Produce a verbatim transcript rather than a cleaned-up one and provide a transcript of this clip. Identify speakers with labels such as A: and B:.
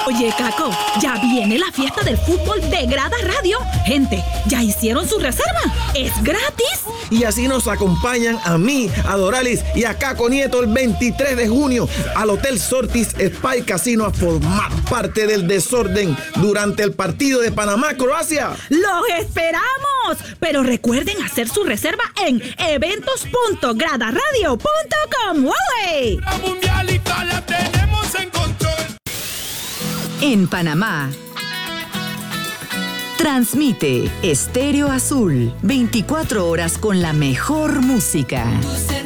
A: Oye, Caco, ya viene la fiesta del fútbol de Grada Radio. Gente, ¿ya hicieron su reserva? ¡Es gratis!
B: Y así nos acompañan a mí, a Doralis y a Caco Nieto el veintitrés de junio al Hotel Sortis Spa y Casino a formar parte del desorden durante el partido de Panamá-Croacia.
A: ¡Los esperamos! Pero recuerden hacer su reserva en eventos punto grada radio punto com. ¡Wale!
C: La mundialita la tenemos en control.
D: En Panamá, transmite Estéreo Azul, veinticuatro horas con la mejor música.